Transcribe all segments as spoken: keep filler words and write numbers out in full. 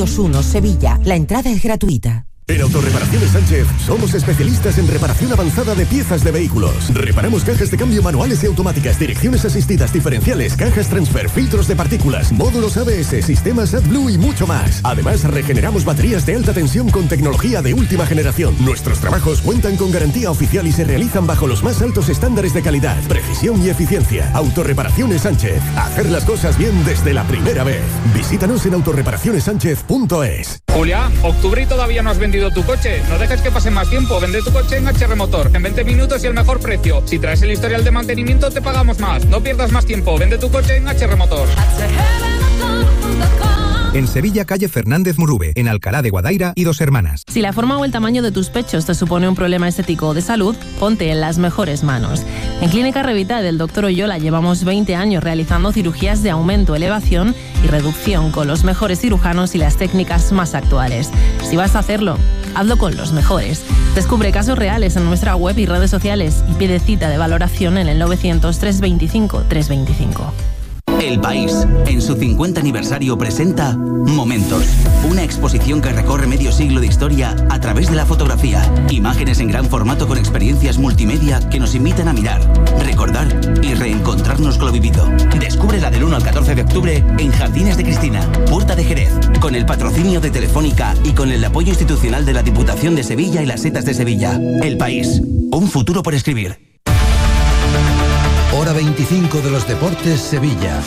uno Sevilla. La entrada es gratuita. En Autorreparaciones Sánchez somos especialistas en reparación avanzada de piezas de vehículos. Reparamos cajas de cambio manuales y automáticas, direcciones asistidas, diferenciales, cajas transfer, filtros de partículas, módulos A B S, sistemas AdBlue y mucho más. Además, regeneramos baterías de alta tensión con tecnología de última generación. Nuestros trabajos cuentan con garantía oficial y se realizan bajo los más altos estándares de calidad, precisión y eficiencia. Autorreparaciones Sánchez. Hacer las cosas bien desde la primera vez. Visítanos en autorreparaciones sánchez punto es. Julia, octubre y todavía no has vendido tu coche. No dejes que pase más tiempo. Vende tu coche en H R Motor. En veinte minutos y el mejor precio. Si traes el historial de mantenimiento, te pagamos más. No pierdas más tiempo. Vende tu coche en H R Motor. En Sevilla, calle Fernández Murube, en Alcalá de Guadaira y Dos Hermanas. Si la forma o el tamaño de tus pechos te supone un problema estético o de salud, ponte en las mejores manos. En Clínica Revita del doctor Oyola llevamos veinte años realizando cirugías de aumento, elevación y reducción con los mejores cirujanos y las técnicas más actuales. Si vas a hacerlo, hazlo con los mejores. Descubre casos reales en nuestra web y redes sociales y pide cita de valoración en el novecientos, trescientos veinticinco, trescientos veinticinco. El País, en su cincuenta aniversario, presenta Momentos, una exposición que recorre medio siglo de historia a través de la fotografía. Imágenes en gran formato con experiencias multimedia que nos invitan a mirar, recordar y reencontrarnos con lo vivido. Descúbrela del uno al catorce de octubre en Jardines de Cristina, Puerta de Jerez, con el patrocinio de Telefónica y con el apoyo institucional de la Diputación de Sevilla y las Setas de Sevilla. El País, un futuro por escribir. Hora veinticinco de los Deportes Sevilla.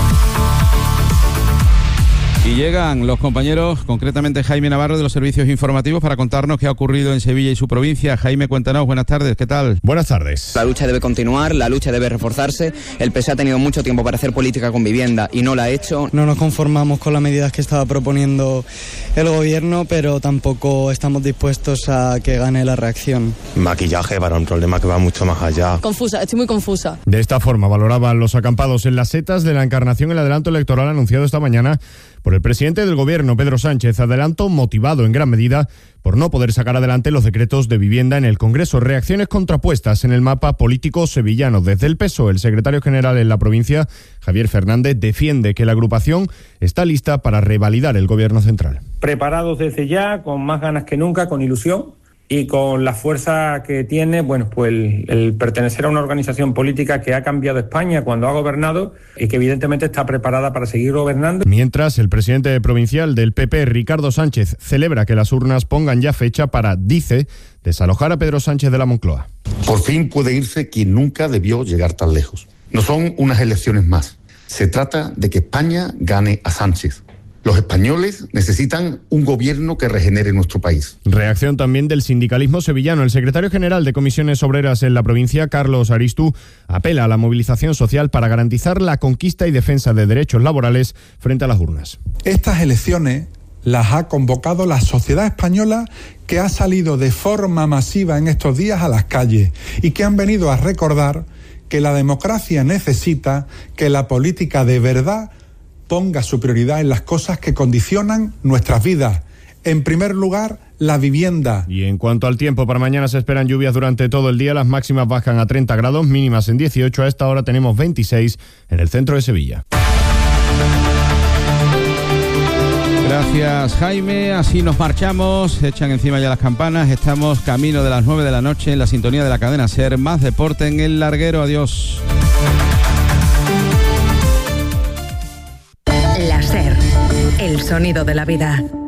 Y llegan los compañeros, concretamente Jaime Navarro de los servicios informativos, para contarnos qué ha ocurrido en Sevilla y su provincia. Jaime, cuéntanos, buenas tardes, ¿qué tal? Buenas tardes. La lucha debe continuar, la lucha debe reforzarse. El P S O E ha tenido mucho tiempo para hacer política con vivienda y no la ha hecho. No nos conformamos con las medidas que estaba proponiendo el gobierno, pero tampoco estamos dispuestos a que gane la reacción. Maquillaje para un problema que va mucho más allá. Confusa, estoy muy confusa. De esta forma valoraban los acampados en las Setas de la Encarnación el adelanto electoral anunciado esta mañana por el presidente del gobierno, Pedro Sánchez. Adelanto motivado en gran medida por no poder sacar adelante los decretos de vivienda en el Congreso. Reacciones contrapuestas en el mapa político sevillano. Desde el P S O E, el secretario general en la provincia, Javier Fernández, defiende que la agrupación está lista para revalidar el gobierno central. Preparados desde ya, con más ganas que nunca, con ilusión y con la fuerza que tiene, bueno, pues el, el pertenecer a una organización política que ha cambiado España cuando ha gobernado y que evidentemente está preparada para seguir gobernando. Mientras, el presidente provincial del P P, Ricardo Sánchez, celebra que las urnas pongan ya fecha para, dice, desalojar a Pedro Sánchez de la Moncloa. Por fin puede irse quien nunca debió llegar tan lejos. No son unas elecciones más. Se trata de que España gane a Sánchez. Los españoles necesitan un gobierno que regenere nuestro país. Reacción también del sindicalismo sevillano. El secretario general de Comisiones Obreras en la provincia, Carlos Aristu, apela a la movilización social para garantizar la conquista y defensa de derechos laborales frente a las urnas. Estas elecciones las ha convocado la sociedad española, que ha salido de forma masiva en estos días a las calles y que han venido a recordar que la democracia necesita que la política de verdad ponga su prioridad en las cosas que condicionan nuestras vidas. En primer lugar, la vivienda. Y en cuanto al tiempo, para mañana se esperan lluvias durante todo el día. Las máximas bajan a treinta grados, mínimas en dieciocho. A esta hora tenemos veintiséis en el centro de Sevilla. Gracias, Jaime. Así nos marchamos. Se echan encima ya las campanas. Estamos camino de las nueve de la noche en la sintonía de la cadena SER. Más deporte en El Larguero. Adiós. La SER, el sonido de la vida.